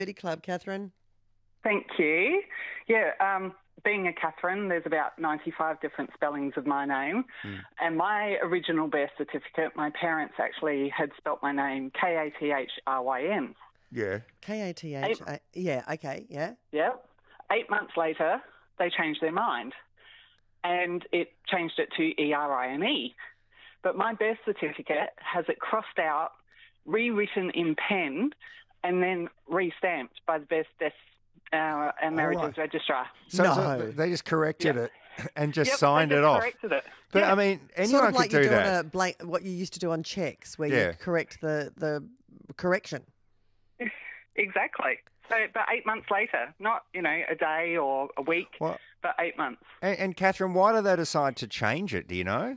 Beauty Club, Catherine. Thank you. Yeah, being a Catherine, there's about 95 different spellings of my name. And my original birth certificate, my parents actually had spelt my name Kathryn. Yeah. K-A-T-H. Yeah, okay, yeah. Yep. 8 months later, they changed their mind and it changed it to E-R-I-N-E. But my birth certificate has it crossed out, rewritten in pen, and then re-stamped by the Birth, Death and Marriages Registrar. So they just corrected it and just Yep, signed they it just off. corrected it. But, Yeah. I mean, anyone Sort of like could do you're that. doing what you used to do on checks, where Yeah. you correct the correction. Exactly. So, but 8 months later, not, a day or a week, What? but 8 months. And Catherine, why did they decide to change it? Do you know?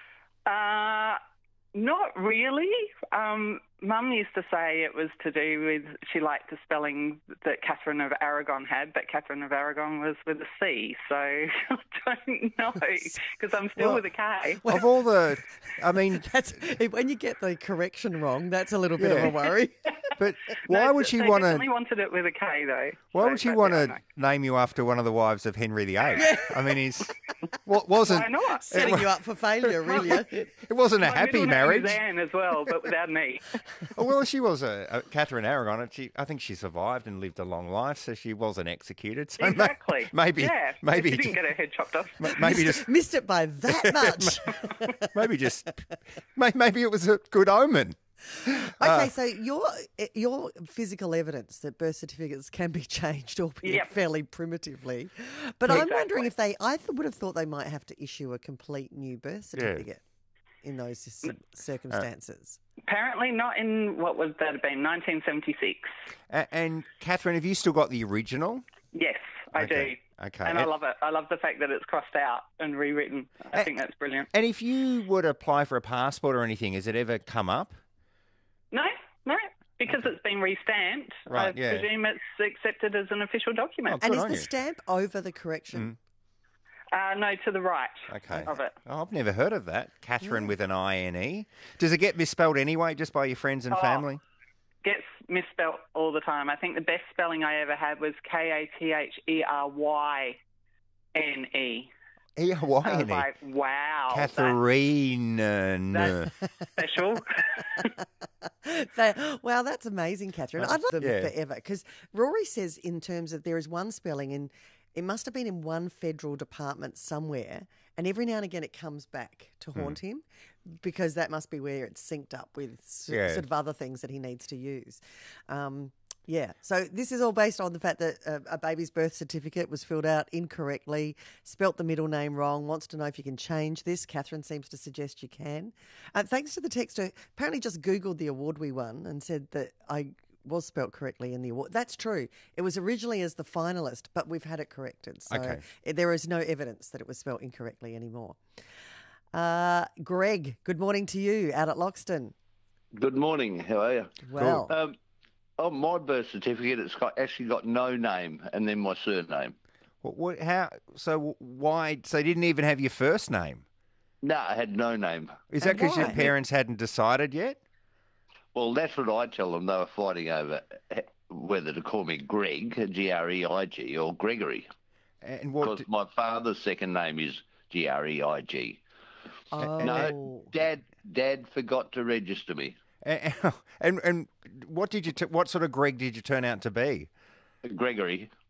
Not really. Mum used to say it was to do with she liked the spelling that Catherine of Aragon had, but Catherine of Aragon was with a C. So I don't know because I'm still with a K. Of all the, I mean, That's when you get the correction wrong. That's a little bit of Yeah. a worry. but why No, would she they want definitely to? wanted it with a K though. Why So, would she but want yeah, to no. name you after one of the wives of Henry VIII? I mean, wasn't Why not? Setting you up for failure, really. it wasn't a My happy middle name marriage? is Anne as well, but without an E. Oh, well, she was a Catherine Aragon, and I think she survived and lived a long life, so she wasn't executed. So Exactly. maybe, Yeah. maybe, She didn't get her head chopped off. maybe just, Missed it by that much. maybe it was a good omen. Okay, so your physical evidence that birth certificates can be changed, albeit Yep. fairly primitively. But I'm wondering Exactly. if would have thought they might have to issue a complete new birth certificate in those circumstances. Apparently not in, what would that have been, 1976. And Catherine, have you still got the original? Yes, I Okay, do. okay. And I love it. I love the fact that it's crossed out and rewritten. I think that's brilliant. And if you were to apply for a passport or anything, has it ever come up? No, because it's been re-stamped. Right, I yeah. presume it's accepted as an official document. And Good is on the you. stamp over the correction? No, to the right Okay. of it. Oh, I've never heard of that. Catherine with an I-N-E. Does it get misspelled anyway, just by your friends and family? Gets misspelt all the time. I think the best spelling I ever had was Kathryn. I was E-Y-N-E. like, wow. Catherine. That's special. Wow, that's amazing, Catherine. I'd love them Yeah. forever because Rory says in terms of there is one spelling in, it must have been in one federal department somewhere, and every now and again it comes back to haunt him because that must be where it's synced up with Yeah. sort of other things that he needs to use. Yeah, so this is all based on the fact that a baby's birth certificate was filled out incorrectly, spelt the middle name wrong, wants to know if you can change this. Catherine seems to suggest you can. Thanks to the texter, apparently just Googled the award we won and said that I was spelt correctly in the award. That's true. It was originally as the finalist, but we've had it corrected. So Okay. there is no evidence that it was spelt incorrectly anymore. Greg, good morning to you out at Loxton. Good morning. How are you? Well, On my birth certificate, it's actually got no name and then my surname. How? So why? So you didn't even have your first name? No, I had no name. Is that And because your why? parents hadn't decided yet? Well, that's what I tell them. They were fighting over whether to call me Greg, Greig, or Gregory, And what? because my father's second name is Greig. oh. No, Dad forgot to register me. And what did you? What sort of Greg did you turn out to be? Gregory.